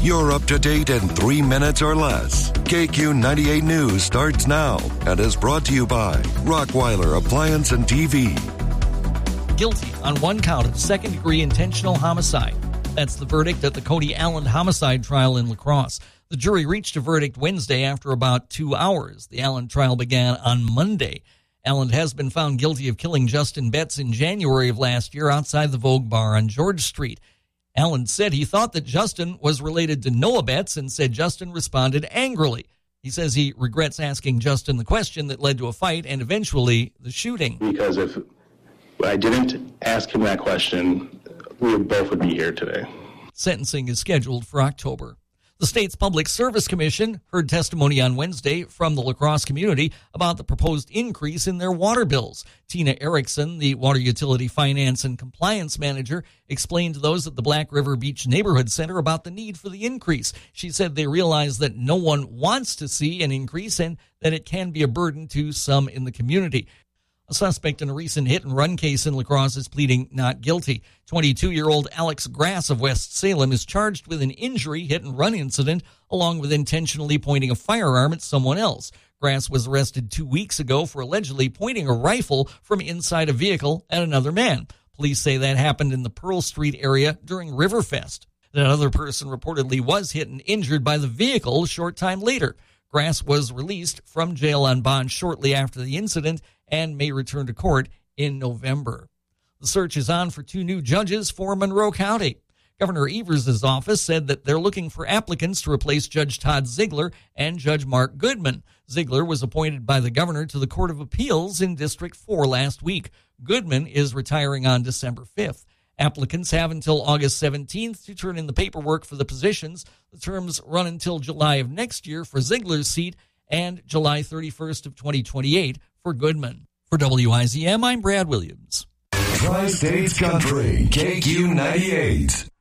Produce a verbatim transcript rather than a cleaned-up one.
You're up to date in three minutes or less. K Q ninety-eight News starts now and is brought to you by Rockweiler Appliance and T V. Guilty on one count of second-degree intentional homicide. That's the verdict at the Cody Allen homicide trial in La Crosse. The jury reached a verdict Wednesday after about two hours. The Allen trial began on Monday. Allen has been found guilty of killing Justin Betts in January of last year outside the Vogue Bar on George Street. Allen said he thought that Justin was related to Noah Betts and said Justin responded angrily. He says he regrets asking Justin the question that led to a fight and eventually the shooting. Because if I didn't ask him that question, we both would be here today. Sentencing is scheduled for October. The state's Public Service Commission heard testimony on Wednesday from the La Crosse community about the proposed increase in their water bills. Tina Erickson, the Water Utility Finance and Compliance Manager, explained to those at the Black River Beach Neighborhood Center about the need for the increase. She said they realize that no one wants to see an increase and that it can be a burden to some in the community. A suspect in a recent hit-and-run case in La Crosse is pleading not guilty. twenty-two-year-old Alex Grass of West Salem is charged with an injury hit-and-run incident along with intentionally pointing a firearm at someone else. Grass was arrested two weeks ago for allegedly pointing a rifle from inside a vehicle at another man. Police say that happened in the Pearl Street area during Riverfest. That other person reportedly was hit and injured by the vehicle a short time later. Grass was released from jail on bond shortly after the incident and may return to court in November. The search is on for two new judges for Monroe County. Governor Evers' office said that they're looking for applicants to replace Judge Todd Ziegler and Judge Mark Goodman. Ziegler was appointed by the governor to the Court of Appeals in District four last week. Goodman is retiring on December fifth. Applicants have until August seventeenth to turn in the paperwork for the positions. The terms run until July of next year for Ziegler's seat and July thirty-first of twenty twenty-eight for Goodman. For W I Z M, I'm Brad Williams. Tri-States Country, K Q ninety-eight.